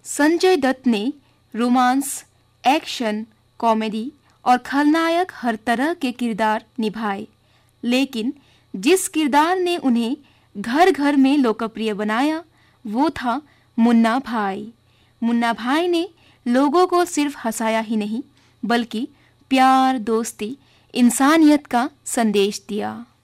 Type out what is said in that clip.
संजय दत्त ने romance, action, comedy और खलनायक हर तरह के किरदार निभाए, लेकिन जिस किरदार ने उन्हें घर घर में लोकप्रिय बनाया वो था मुन्ना भाई। मुन्ना भाई ने लोगों को सिर्फ हंसाया ही नहीं बल्कि प्यार, दोस्ती, इंसानियत का संदेश दिया।